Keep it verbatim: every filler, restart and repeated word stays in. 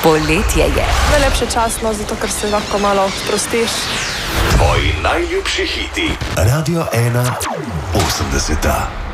Poletje je. Najlepše časno, zato ker se lahko malo sprostiš. Tvoji najljubši hiti. Radio ena osemdeseta.